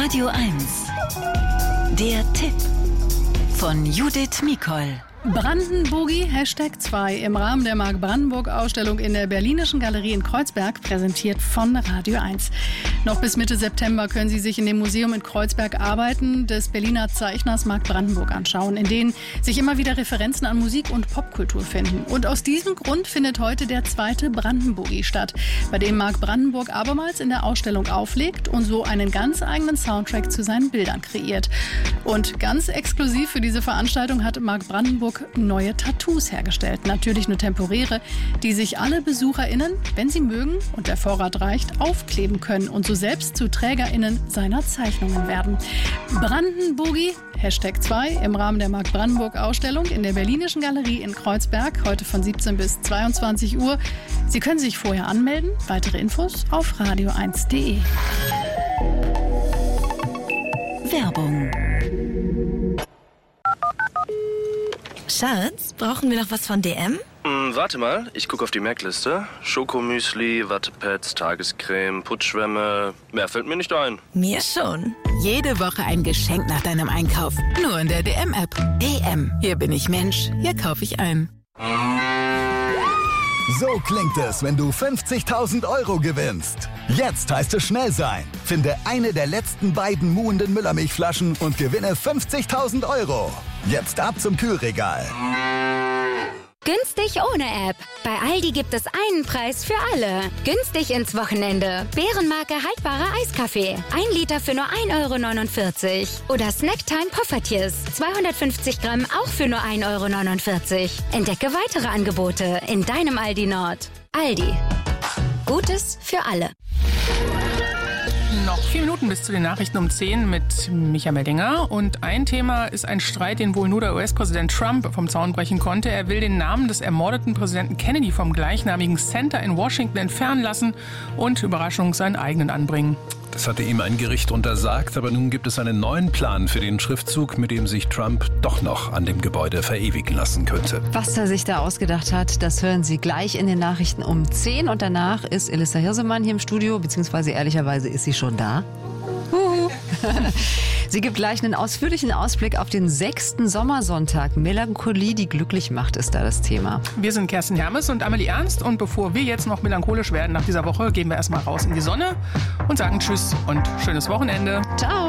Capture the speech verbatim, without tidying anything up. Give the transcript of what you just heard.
Radio eins. Der Tipp von Judith Mikol. Brandenburgi Hashtag zwei im Rahmen der Mark-Brandenburg-Ausstellung in der Berlinischen Galerie in Kreuzberg, präsentiert von Radio eins. Noch bis Mitte September können Sie sich in dem Museum in Kreuzberg Arbeiten des Berliner Zeichners Mark Brandenburg anschauen, in denen sich immer wieder Referenzen an Musik und Popkultur finden. Und aus diesem Grund findet heute der zweite Brandenburgi statt, bei dem Mark Brandenburg abermals in der Ausstellung auflegt und so einen ganz eigenen Soundtrack zu seinen Bildern kreiert. Und ganz exklusiv für diese Veranstaltung hat Mark Brandenburg neue Tattoos hergestellt. Natürlich nur temporäre, die sich alle BesucherInnen, wenn sie mögen und der Vorrat reicht, aufkleben können und so selbst zu TrägerInnen seiner Zeichnungen werden. Brandenburgi Hashtag zwei im Rahmen der Mark Brandenburg Ausstellung in der Berlinischen Galerie in Kreuzberg, heute von siebzehn bis zweiundzwanzig Uhr. Sie können sich vorher anmelden. Weitere Infos auf radio eins punkt de. Werbung. Schatz, brauchen wir noch was von D M? Mm, warte mal, ich gucke auf die Merkliste. Schokomüsli, Wattepads, Tagescreme, Putzschwämme. Mehr fällt mir nicht ein. Mir schon. Jede Woche ein Geschenk nach deinem Einkauf. Nur in der D M-App. D M. Hier bin ich Mensch. Hier kaufe ich ein. So klingt es, wenn du fünfzigtausend Euro gewinnst. Jetzt heißt es schnell sein. Finde eine der letzten beiden muhenden Müllermilchflaschen und gewinne fünfzigtausend Euro. Jetzt ab zum Kühlregal. Günstig ohne App. Bei Aldi gibt es einen Preis für alle. Günstig ins Wochenende. Bärenmarke haltbarer Eiskaffee. Ein Liter für nur ein Euro neunundvierzig. Oder Snacktime Poffertjes. zweihundertfünfzig Gramm auch für nur ein Euro neunundvierzig. Entdecke weitere Angebote in deinem Aldi Nord. Aldi. Gutes für alle. Noch vier Minuten bis zu den Nachrichten um zehn mit Micha Meldinger. Und ein Thema ist ein Streit, den wohl nur der U S-Präsident Trump vom Zaun brechen konnte. Er will den Namen des ermordeten Präsidenten Kennedy vom gleichnamigen Center in Washington entfernen lassen und, Überraschung, seinen eigenen anbringen. Das hatte ihm ein Gericht untersagt, aber nun gibt es einen neuen Plan für den Schriftzug, mit dem sich Trump doch noch an dem Gebäude verewigen lassen könnte. Was er sich da ausgedacht hat, das hören Sie gleich in den Nachrichten um zehn. Und danach ist Elissa Hirsemann hier im Studio, beziehungsweise ehrlicherweise ist sie schon da. Huhu. Sie gibt gleich einen ausführlichen Ausblick auf den sechsten Sommersonntag. Melancholie, die glücklich macht, ist da das Thema. Wir sind Kerstin Hermes und Amelie Ernst. Und bevor wir jetzt noch melancholisch werden nach dieser Woche, gehen wir erstmal raus in die Sonne und sagen Tschüss und schönes Wochenende. Ciao.